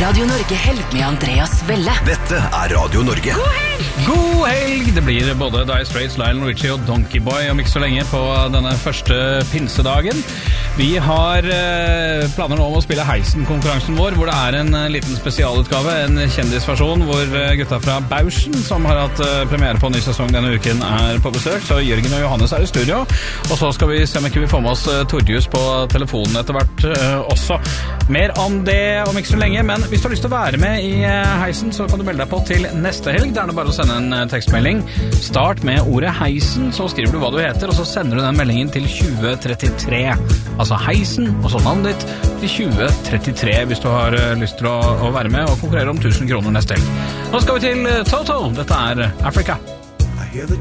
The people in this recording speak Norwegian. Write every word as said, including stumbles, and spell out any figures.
Radio Norge Helg med Andreas Velle. Dette er Radio Norge. God helg! God helg! Det blir både Dire Straits, Lionel Richie og Donkey Boy om ikke så lenge på denne første pinsedagen. Vi har eh, planer nå om å spille Heisen-konkurransen vår, hvor det er en eh, liten spesialutgave, en kjendisversjon, hvor eh, gutta fra Bauschen, som har hatt eh, premiere på en ny sesong denne uken, er på besøk. Så Jørgen og Johannes er i studio, og så skal vi se om ikke vi får med oss eh, Torjus på telefonen etter hvert eh, også. Mer om det om ikke så lenge, men hvis du har lyst til å være med i eh, Heisen, så kan du melde deg på til neste helg. Det er det bare å sende en eh, tekstmelding. Start med ordet Heisen, så skriver du hva du heter, og så sender du den meldingen til tjue trettitre. Altså Heisen, og så navnet ditt til tjue trettitre hvis du har uh, lyst til å, å være med og konkurrere om tusen kroner neste helg. Nå skal vi til uh, Toto. Dette er Africa. I hear the